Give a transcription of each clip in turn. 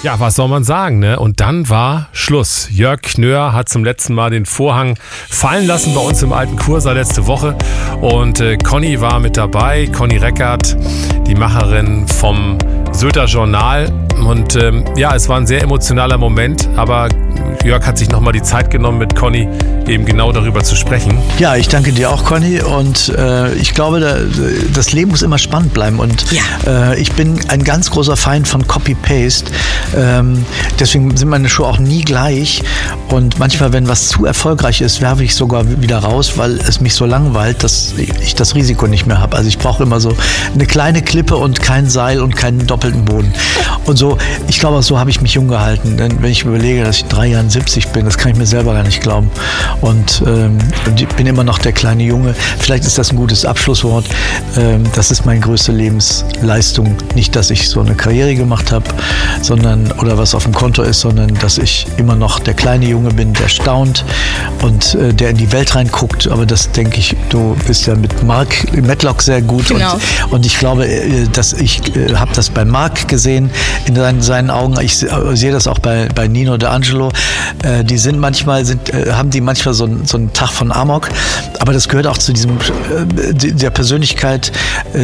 Ja, was soll man sagen, ne? Und dann war Schluss. Jörg Knör hat zum letzten Mal den Vorhang fallen lassen bei uns im alten Kursaal letzte Woche. Und Conny war mit dabei, Conny Reckert, die Macherin vom Sylter Journal. Und es war ein sehr emotionaler Moment, aber Jörg hat sich nochmal die Zeit genommen, mit Conny eben genau darüber zu sprechen. Ja, ich danke dir auch, Conny. Und ich glaube, das Leben muss immer spannend bleiben. Und ich bin ein ganz großer Feind von Copy-Paste. Deswegen sind meine Show auch nie gleich. Und manchmal, wenn was zu erfolgreich ist, werfe ich sogar wieder raus, weil es mich so langweilt, dass ich das Risiko nicht mehr habe. Also ich brauche immer so eine kleine Klippe und kein Seil und keinen doppelten Boden. Und so, ich glaube, so habe ich mich jung gehalten. Denn wenn ich überlege, dass ich in 3 Jahren 70 bin, das kann ich mir selber gar nicht glauben. Und ich bin immer noch der kleine Junge. Vielleicht ist das ein gutes Abschlusswort. Das ist meine größte Lebensleistung. Nicht, dass ich so eine Karriere gemacht habe, oder was auf dem Konto ist, sondern dass ich immer noch der kleine Junge bin, der staunt und der in die Welt reinguckt. Aber das denke ich, du bist ja mit Mark Medlock sehr gut. Genau. Und ich glaube, dass ich habe das bei Mark gesehen in seinen Augen. Ich sehe das auch bei Nino D'Angelo. Die sind manchmal haben die manchmal so einen Tag von Amok. Aber das gehört auch zu der Persönlichkeit,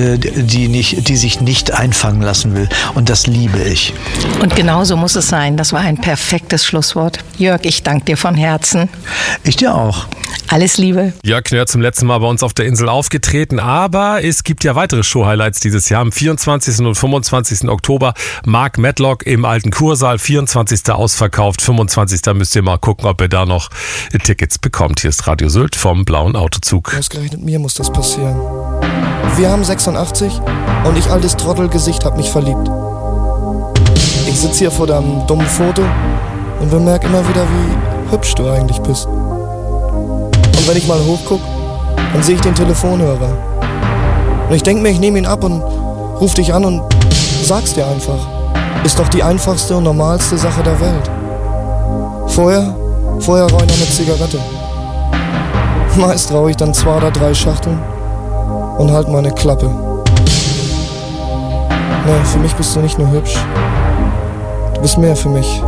die sich nicht einfangen lassen will. Und das liebe ich. Und genau so muss es sein. Das war ein perfektes Schlusswort. Jörg, ich danke dir von Herzen. Ich dir auch. Alles Liebe. Jörg Knör zum letzten Mal bei uns auf der Insel aufgetreten, aber es gibt ja weitere Show-Highlights dieses Jahr. Am 24. und 25. Oktober Mark Medlock im alten Kursaal, 24. ausverkauft, 25. müsst ihr mal gucken, ob ihr da noch Tickets bekommt. Hier ist Radio Sylt vom Blauen Autozug. Ausgerechnet mir muss das passieren. Wir haben 86 und ich, altes Trottelgesicht, hab mich verliebt. Ich sitze hier vor deinem dummen Foto und bemerke immer wieder, wie hübsch du eigentlich bist. Und wenn ich mal hochguck, dann sehe ich den Telefonhörer. Und ich denke mir, ich nehme ihn ab und ruf dich an und sag's dir einfach. Ist doch die einfachste und normalste Sache der Welt. Vorher rauche ich noch eine Zigarette. Meist rauche ich dann 2 oder 3 Schachteln und halt meine Klappe. Nee, für mich bist du nicht nur hübsch. Du bist mehr für mich.